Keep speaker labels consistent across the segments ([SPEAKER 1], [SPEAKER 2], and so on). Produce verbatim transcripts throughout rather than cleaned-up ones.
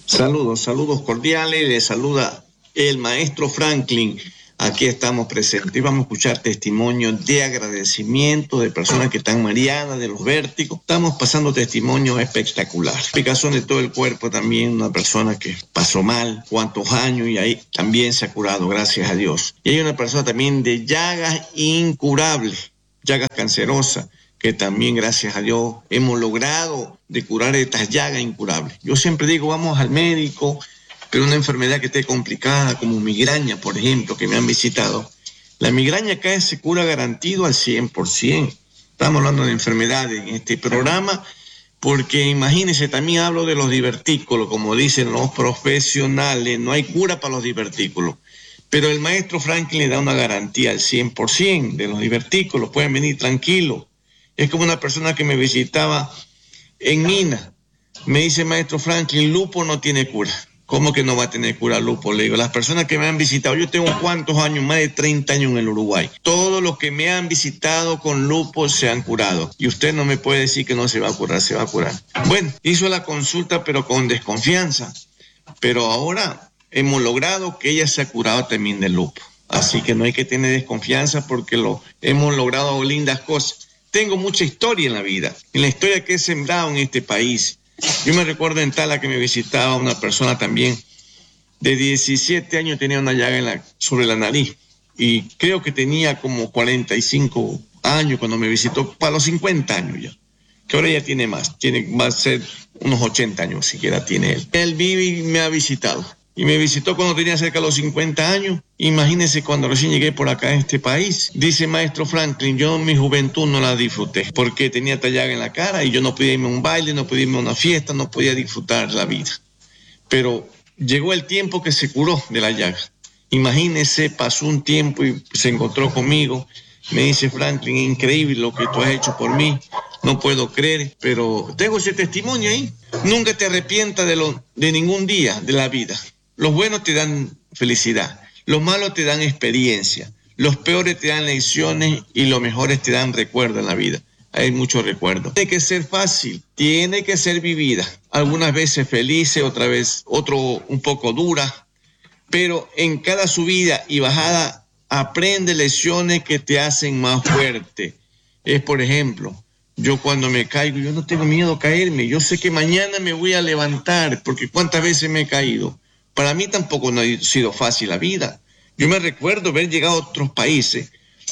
[SPEAKER 1] Saludos, saludos cordiales. Les saluda el maestro Franklin. Aquí estamos presentes y vamos a escuchar testimonios de agradecimiento de personas que están mareadas de los vértigos. Estamos pasando testimonios espectaculares. Explicación de todo el cuerpo también, una persona que pasó mal, cuántos años y ahí también se ha curado, gracias a Dios. Y hay una persona también de llagas incurables, llagas cancerosas, que también, gracias a Dios, hemos logrado de curar estas llagas incurables. Yo siempre digo, vamos al médico, pero una enfermedad que esté complicada, como migraña, por ejemplo, que me han visitado. La migraña acá se cura garantido al cien por ciento. Estamos hablando de enfermedades en este programa, porque imagínense, también hablo de los divertículos, como dicen los profesionales, no hay cura para los divertículos. Pero el maestro Franklin le da una garantía al cien por ciento de los divertículos, pueden venir tranquilos. Es como una persona que me visitaba en Mina. Me dice, maestro Franklin, lupus no tiene cura. ¿Cómo que no va a tener cura lupus? Le digo, las personas que me han visitado, yo tengo cuántos años, más de treinta años en el Uruguay. Todos los que me han visitado con lupus se han curado. Y usted no me puede decir que no se va a curar, se va a curar. Bueno, hizo la consulta, pero con desconfianza. Pero ahora hemos logrado que ella se ha curado también del lupus. Así que no hay que tener desconfianza porque lo hemos logrado lindas cosas. Tengo mucha historia en la vida, en la historia que he sembrado en este país. Yo me recuerdo en Tala que me visitaba una persona también de diecisiete años, tenía una llaga en la, sobre la nariz y creo que tenía como cuarenta y cinco años cuando me visitó, para los cincuenta años ya, que ahora ya tiene más, tiene, va a ser unos ochenta años siquiera tiene él. Él vive y me ha visitado. Y me visitó cuando tenía cerca de los cincuenta años. Imagínense cuando recién llegué por acá en este país. Dice, maestro Franklin, yo en mi juventud no la disfruté porque tenía tallaga en la cara y yo no podía irme a un baile, no podía irme a una fiesta, no podía disfrutar la vida. Pero llegó el tiempo que se curó de la llaga. Imagínense, pasó un tiempo y se encontró conmigo. Me dice, Franklin, increíble lo que tú has hecho por mí. No puedo creer, pero tengo ese testimonio ahí. Nunca te arrepientas de, lo, de ningún día de la vida. Los buenos te dan felicidad, los malos te dan experiencia, los peores te dan lecciones y los mejores te dan recuerdos en la vida. Hay muchos recuerdos. Tiene que ser fácil, tiene que ser vivida. Algunas veces felices, otra vez otro un poco dura, pero en cada subida y bajada aprende lecciones que te hacen más fuerte. Es, por ejemplo, yo cuando me caigo, yo no tengo miedo a caerme. Yo sé que mañana me voy a levantar, porque cuántas veces me he caído. Para mí tampoco no ha sido fácil la vida. Yo me recuerdo haber llegado a otros países,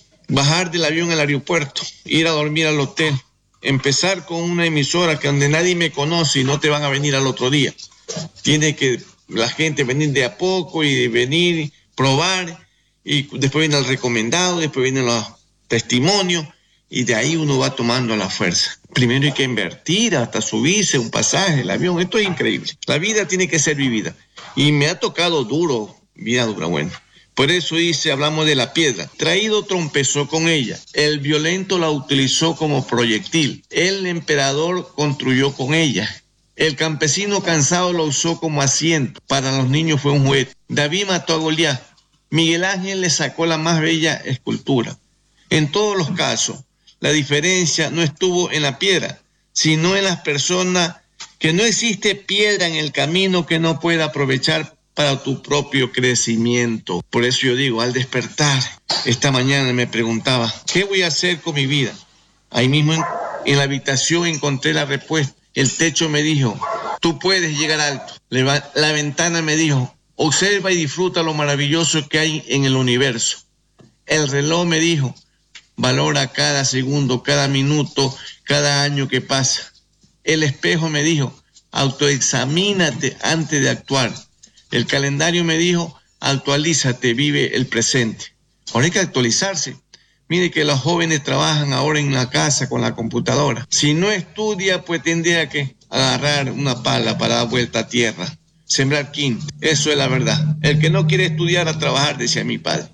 [SPEAKER 1] bajar del avión al aeropuerto, ir a dormir al hotel, empezar con una emisora que donde nadie me conoce y no te van a venir al otro día. Tiene que la gente venir de a poco y venir, probar, y después viene el recomendado, después vienen los testimonios, y de ahí uno va tomando la fuerza. Primero hay que invertir hasta subirse un pasaje, el avión. Esto es increíble. La vida tiene que ser vivida. Y me ha tocado duro, vida dura, bueno. Por eso dice, hablamos de la piedra. Traído trompezó con ella. El violento la utilizó como proyectil. El emperador construyó con ella. El campesino cansado la usó como asiento. Para los niños fue un juguete. David mató a Goliat. Miguel Ángel le sacó la más bella escultura. En todos los casos, la diferencia no estuvo en la piedra, sino en las personas, que no existe piedra en el camino que no pueda aprovechar para tu propio crecimiento. Por eso yo digo, al despertar, esta mañana me preguntaba, ¿qué voy a hacer con mi vida? Ahí mismo en, en la habitación encontré la respuesta. El techo me dijo, tú puedes llegar alto. La, la ventana me dijo, observa y disfruta lo maravilloso que hay en el universo. El reloj me dijo, valora cada segundo, cada minuto, cada año que pasa. El espejo me dijo, autoexamínate antes de actuar. El calendario me dijo, actualízate, vive el presente. Ahora hay que actualizarse. Mire que los jóvenes trabajan ahora en la casa con la computadora. Si no estudia, pues tendría que agarrar una pala para dar vuelta a tierra, sembrar quinto. Eso es la verdad. El que no quiere estudiar a trabajar, decía mi padre.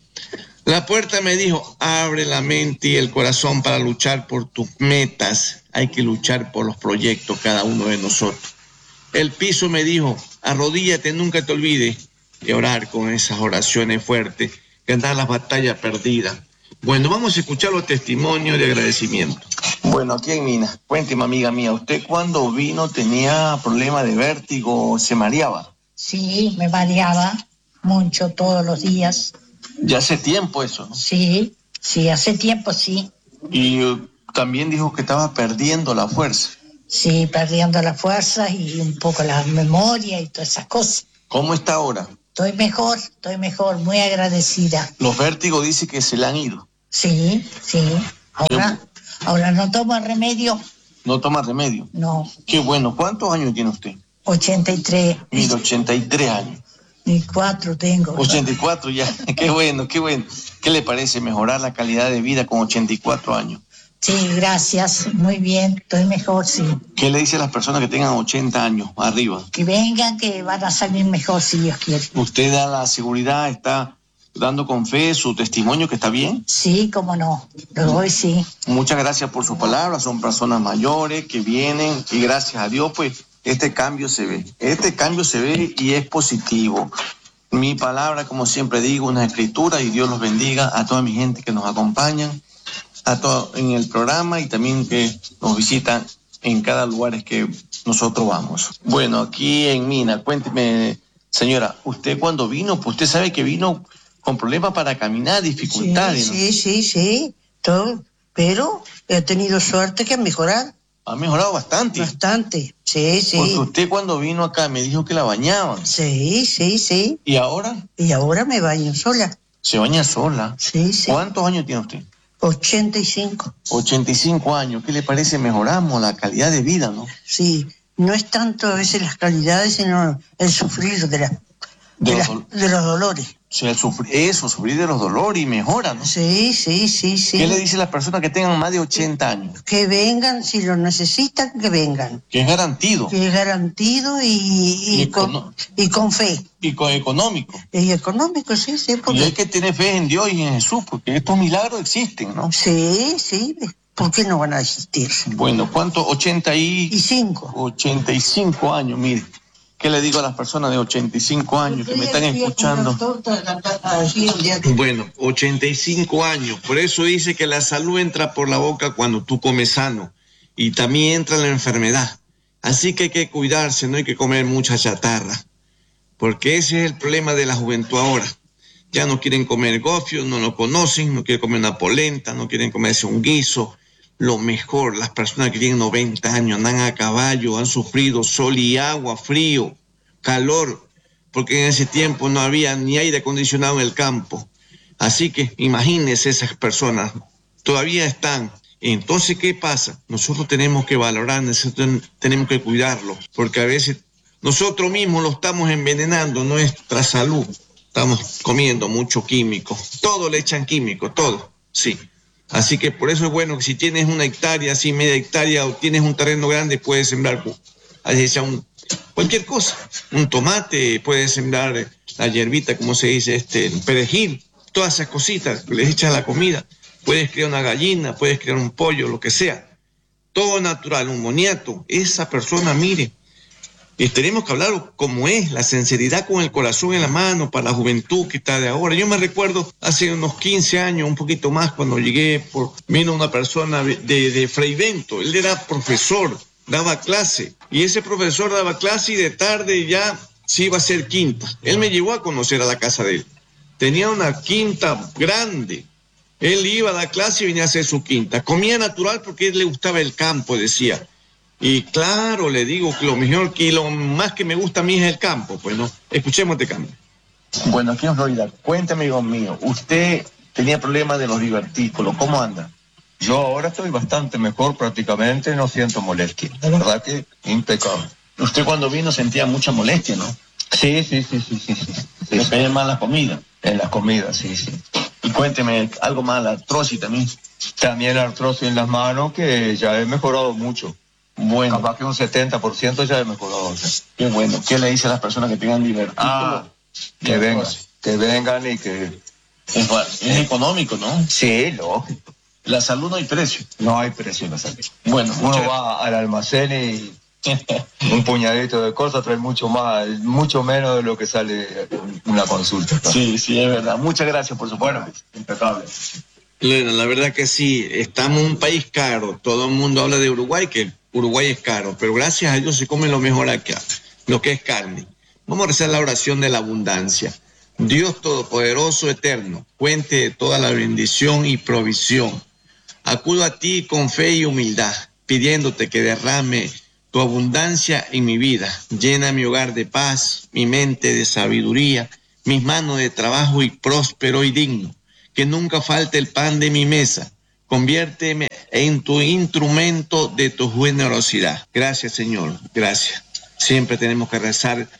[SPEAKER 1] La puerta me dijo, abre la mente y el corazón para luchar por tus metas. Hay que luchar por los proyectos cada uno de nosotros. El piso me dijo, arrodíllate, nunca te olvides de orar con esas oraciones fuertes, ganar las batallas perdidas. Bueno, vamos a escuchar los testimonios de agradecimiento. Bueno, aquí en Minas, cuénteme, amiga mía, ¿usted cuando vino tenía problema de vértigo, se mareaba?
[SPEAKER 2] Sí, me mareaba mucho todos los días.
[SPEAKER 1] Ya hace tiempo eso, ¿no?
[SPEAKER 2] Sí, sí, hace tiempo sí.
[SPEAKER 1] Y uh, también dijo que estaba perdiendo la fuerza.
[SPEAKER 2] Sí, perdiendo la fuerza y un poco la memoria y todas esas cosas.
[SPEAKER 1] ¿Cómo está ahora?
[SPEAKER 2] Estoy mejor, estoy mejor, muy agradecida.
[SPEAKER 1] Los vértigos dice que se le han ido.
[SPEAKER 2] Sí, sí. Ahora, ahora no toma remedio.
[SPEAKER 1] ¿No toma remedio?
[SPEAKER 2] No.
[SPEAKER 1] Qué bueno. ¿Cuántos años tiene usted?
[SPEAKER 2] ochenta y tres.
[SPEAKER 1] Mira, ochenta y tres años.
[SPEAKER 2] Y cuatro tengo.
[SPEAKER 1] ochenta y cuatro ya. Qué bueno, qué bueno. ¿Qué le parece mejorar la calidad de vida con ochenta y cuatro años?
[SPEAKER 2] Sí, gracias. Muy bien, estoy mejor, sí.
[SPEAKER 1] ¿Qué le dice a las personas que tengan ochenta años arriba?
[SPEAKER 2] Que vengan, que van a salir mejor si Dios quiere.
[SPEAKER 1] ¿Usted da la seguridad, está dando con fe su testimonio que está bien?
[SPEAKER 2] Sí, cómo no. Lo doy, sí.
[SPEAKER 1] Muchas gracias por sus palabras. Son personas mayores que vienen y gracias a Dios, pues, este cambio se ve. Este cambio se ve y es positivo. Mi palabra, como siempre digo, una escritura, y Dios los bendiga a toda mi gente que nos acompañan a todo en el programa y también que nos visitan en cada lugar que nosotros vamos. Bueno, aquí en Mina, cuénteme, señora, usted cuando vino, pues usted sabe que vino con problemas para caminar, dificultades,
[SPEAKER 3] sí,
[SPEAKER 1] ¿no?
[SPEAKER 3] Sí, sí, sí, todo, pero he tenido suerte que mejorar.
[SPEAKER 1] Ha mejorado bastante.
[SPEAKER 3] Bastante, sí, sí.
[SPEAKER 1] Porque usted cuando vino acá me dijo que la bañaban.
[SPEAKER 3] Sí, sí, sí.
[SPEAKER 1] ¿Y ahora?
[SPEAKER 3] Y ahora me baño sola.
[SPEAKER 1] Se baña sola.
[SPEAKER 3] Sí, sí.
[SPEAKER 1] ¿Cuántos años tiene usted?
[SPEAKER 3] ochenta y cinco.
[SPEAKER 1] ochenta y cinco años. ¿Qué le parece? Mejoramos la calidad de vida, ¿no?
[SPEAKER 3] Sí, no es tanto a veces las calidades, sino el sufrir de, la, de,
[SPEAKER 1] de,
[SPEAKER 3] los,
[SPEAKER 1] los,
[SPEAKER 3] de los dolores.
[SPEAKER 1] O sea, el sufrir, eso, sufrir de los dolores y mejora, ¿no?
[SPEAKER 3] Sí, sí, sí, sí.
[SPEAKER 1] ¿Qué le dice a las personas que tengan más de ochenta años?
[SPEAKER 3] Que vengan, si lo necesitan, que vengan.
[SPEAKER 1] Que es garantido.
[SPEAKER 3] Que es garantido y, y, y, con, y con fe.
[SPEAKER 1] Y con económico.
[SPEAKER 3] Y económico, sí, sí.
[SPEAKER 1] Porque... Y hay que tener fe en Dios y en Jesús, porque estos milagros existen, ¿no?
[SPEAKER 3] Sí, sí. ¿Por qué no van a existir?
[SPEAKER 1] Bueno, ¿cuánto? ochenta y...
[SPEAKER 3] Y cinco.
[SPEAKER 1] ochenta y cinco años, mire. ¿Qué le digo a las personas de ochenta y cinco años que me están escuchando? Bueno, ochenta y cinco años. Por eso dice que la salud entra por la boca cuando tú comes sano. Y también entra la enfermedad. Así que hay que cuidarse, no hay que comer mucha chatarra. Porque ese es el problema de la juventud ahora. Ya no quieren comer gofio, no lo conocen, no quieren comer una polenta, no quieren comerse un guiso. Lo mejor, las personas que tienen noventa años, andan a caballo, han sufrido sol y agua, frío, calor, porque en ese tiempo no había ni aire acondicionado en el campo. Así que imagínense esas personas, todavía están. Entonces, ¿qué pasa? Nosotros tenemos que valorar, nosotros tenemos que cuidarlo, porque a veces nosotros mismos lo estamos envenenando, nuestra salud. Estamos comiendo mucho químico, todo le echan químico, todo, sí. Así que por eso es bueno que si tienes una hectárea, así media hectárea, o tienes un terreno grande, puedes sembrar así sea un, cualquier cosa. Un tomate, puedes sembrar la hierbita, como se dice, este, el perejil, todas esas cositas que les echas a la comida. Puedes criar una gallina, puedes criar un pollo, lo que sea. Todo natural, un boniato. Esa persona, mire, y tenemos que hablar como es, la sinceridad con el corazón en la mano para la juventud que está de ahora. Yo me recuerdo hace unos quince años, un poquito más, cuando llegué, por, vino una persona de, de Fray Bento. Él era profesor, daba clase, y ese profesor daba clase y de tarde ya se iba a hacer quinta. Él me llevó a conocer a la casa de él. Tenía una quinta grande. Él iba a dar clase y venía a hacer su quinta. Comía natural porque a él le gustaba el campo, decía. Y claro, le digo que lo mejor, que lo más que me gusta a mí es el campo, pues no. Escuchemos este cambio. Bueno, aquí en Florida, cuéntame, amigo mío, usted tenía problemas de los divertículos, ¿cómo anda?
[SPEAKER 4] Yo ahora estoy bastante mejor, prácticamente no siento molestia, la verdad que impecable.
[SPEAKER 1] Usted cuando vino sentía mucha molestia, ¿no?
[SPEAKER 4] Sí, sí, sí, sí, sí. sí.
[SPEAKER 1] ¿Le sí, pedían sí. mal la comida?
[SPEAKER 4] En las comidas, sí, sí.
[SPEAKER 1] Y cuénteme, algo más, la artrosis también.
[SPEAKER 4] También la artrosis en las manos, que ya he mejorado mucho.
[SPEAKER 1] Bueno.
[SPEAKER 4] Capaz que un setenta por ciento ya he mejorado.
[SPEAKER 1] Qué bueno. ¿Qué le dice a las personas que tengan divertículos?
[SPEAKER 4] Ah, que vengan, que vengan y que...
[SPEAKER 1] Es, es eh, económico, ¿no?
[SPEAKER 4] Sí, lógico.
[SPEAKER 1] La salud no hay precio.
[SPEAKER 4] No hay precio en la salud.
[SPEAKER 1] Bueno,
[SPEAKER 4] uno muchas... va al almacén y un puñadito de cosas trae mucho más, mucho menos de lo que sale una consulta.
[SPEAKER 1] Sí, sí, es verdad. Muchas gracias por su
[SPEAKER 4] bueno, impecable.
[SPEAKER 1] Bueno, la verdad que sí, estamos en un país caro. Todo el mundo habla de Uruguay, que Uruguay es caro, pero gracias a Dios se come lo mejor acá, lo que es carne. Vamos a rezar la oración de la abundancia. Dios Todopoderoso, Eterno, fuente de toda la bendición y provisión. Acudo a ti con fe y humildad, pidiéndote que derrame tu abundancia en mi vida. Llena mi hogar de paz, mi mente de sabiduría, mis manos de trabajo y próspero y digno. Que nunca falte el pan de mi mesa. Conviérteme en tu instrumento de tu generosidad. Gracias, Señor, gracias. Siempre tenemos que rezar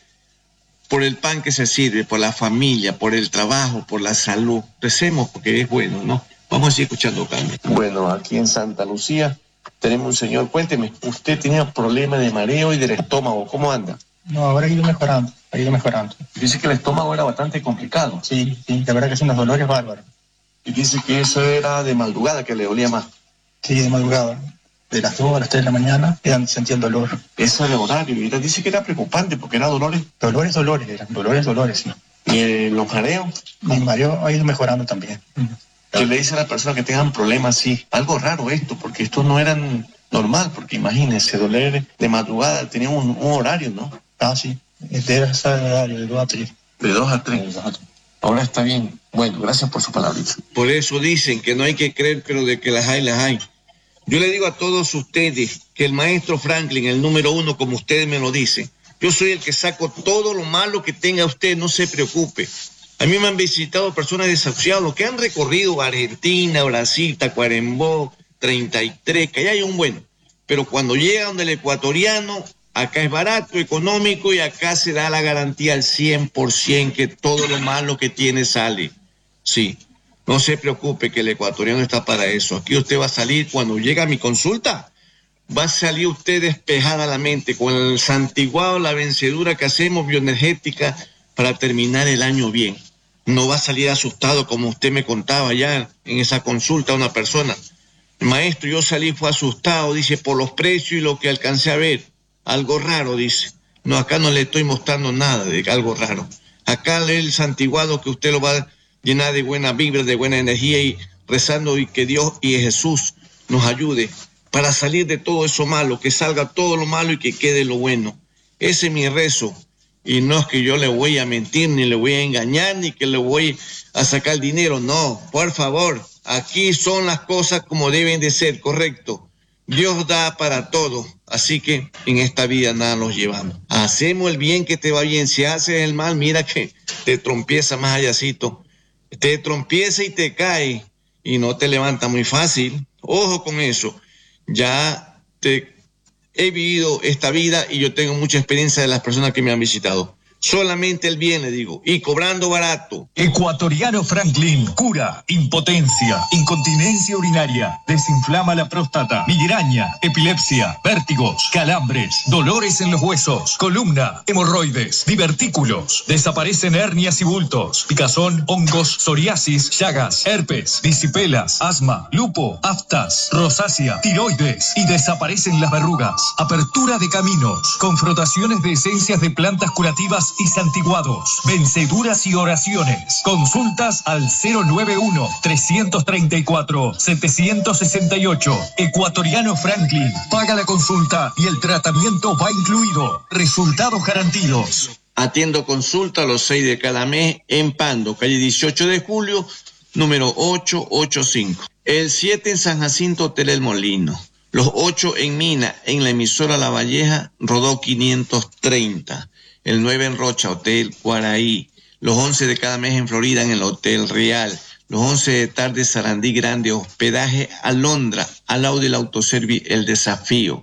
[SPEAKER 1] por el pan que se sirve, por la familia, por el trabajo, por la salud. Recemos porque es bueno, ¿no? Vamos a seguir escuchando, Carmen.
[SPEAKER 5] Bueno, aquí en Santa Lucía tenemos un señor. Cuénteme, usted tenía problemas de mareo y del estómago. ¿Cómo anda?
[SPEAKER 6] No, ahora ha ido mejorando, ha ido mejorando.
[SPEAKER 5] Dice que el estómago era bastante complicado.
[SPEAKER 6] Sí, sí, la verdad que son unos dolores bárbaros.
[SPEAKER 5] Y dice que eso era de madrugada que le dolía más.
[SPEAKER 6] Sí, de madrugada. De las dos a las tres de la mañana sentía el dolor.
[SPEAKER 5] Eso era el horario. Y ella dice que era preocupante porque era dolores.
[SPEAKER 6] Dolores, dolores, eran dolores, dolores, sí.
[SPEAKER 5] ¿Y eh, los mareos?
[SPEAKER 6] Mi mareo ha ido mejorando también.
[SPEAKER 5] Que le dice a las personas que tengan problemas así, algo raro esto, porque esto no era normal, porque imagínense, doler de madrugada, tenía un, un horario, ¿no?
[SPEAKER 6] Ah, sí, este era ese horario, de dos a tres.
[SPEAKER 5] De dos a tres. Ahora está bien. Bueno, gracias por su palabra.
[SPEAKER 1] Por eso dicen que no hay que creer, pero de que las hay, las hay. Yo le digo a todos ustedes que el maestro Franklin, el número uno, como ustedes me lo dicen, yo soy el que saco todo lo malo que tenga usted, no se preocupe. A mí me han visitado personas desahuciadas que han recorrido Argentina, Brasil, Tacuarembó, treinta y tres, que allá hay un bueno. Pero cuando llega donde el ecuatoriano, acá es barato, económico, y acá se da la garantía al cien por ciento que todo lo malo que tiene sale. Sí, no se preocupe que el ecuatoriano está para eso. Aquí usted va a salir, cuando llega a mi consulta, va a salir usted despejada la mente, con el santiguado, la vencedura que hacemos bioenergética para terminar el año bien. No va a salir asustado como usted me contaba ya en esa consulta a una persona. Maestro, yo salí, fue asustado, dice, por los precios y lo que alcancé a ver. Algo raro, dice. No, acá no le estoy mostrando nada de algo raro. Acá lee el santiguado que usted lo va a llenar de buena vibra, de buena energía, y rezando y que Dios y Jesús nos ayude para salir de todo eso malo, que salga todo lo malo y que quede lo bueno. Ese es mi rezo. Y no es que yo le voy a mentir, ni le voy a engañar, ni que le voy a sacar dinero. No, por favor, aquí son las cosas como deben de ser, correcto. Dios da para todo, así que en esta vida nada nos llevamos. Hacemos el bien que te va bien. Si haces el mal, mira que te trompieza más allácito. Te trompieza y te cae y no te levanta muy fácil. Ojo con eso. Ya te he vivido esta vida y yo tengo mucha experiencia de las personas que me han visitado. Solamente el bien, le digo, y cobrando barato.
[SPEAKER 7] Ecuatoriano Franklin cura impotencia, incontinencia urinaria, desinflama la próstata, migraña, epilepsia, vértigos, calambres, dolores en los huesos, columna, hemorroides, divertículos, desaparecen hernias y bultos, picazón, hongos, psoriasis, llagas, herpes, disipelas, asma, lupo, aftas, rosácea, tiroides y desaparecen las verrugas. Apertura de caminos, con frotaciones de esencias de plantas curativas y santiguados, venceduras y oraciones. Consultas al cero nueve uno, tres tres cuatro, siete seis ocho. Ecuatoriano Franklin. Paga la consulta y el tratamiento va incluido. Resultados garantidos.
[SPEAKER 1] Atiendo consulta a los seis de cada mes en Pando, calle dieciocho de julio, número ochocientos ochenta y cinco. El siete en San Jacinto, Hotel El Molino. Los ocho en Mina, en la emisora La Valleja, Rodó quinientos treinta. El nueve en Rocha, Hotel Cuaraí. Los once de cada mes en Florida, en el Hotel Real. Los once de tarde, Sarandí Grande, hospedaje Alondra, al lado del autoservice El Desafío.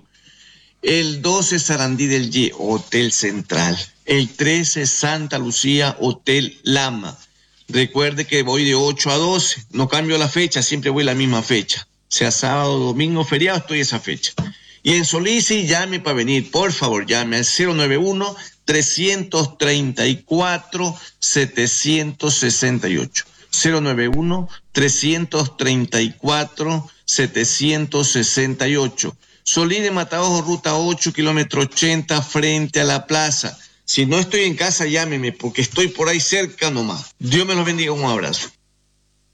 [SPEAKER 1] El doce, Sarandí del Ye, Hotel Central. El trece, Santa Lucía, Hotel Lama. Recuerde que voy de ocho a doce, no cambio la fecha, siempre voy la misma fecha. Sea sábado, domingo, feriado, estoy esa fecha. Y en Solís, llame para venir, por favor, llame al cero nueve uno, tres tres cuatro, siete seis ocho. cero nueve uno, tres tres cuatro, siete seis ocho. Solís de Mataojo, ruta ocho, kilómetro ochenta, frente a la plaza. Si no estoy en casa, llámeme, porque estoy por ahí cerca nomás. Dios me los bendiga, un abrazo.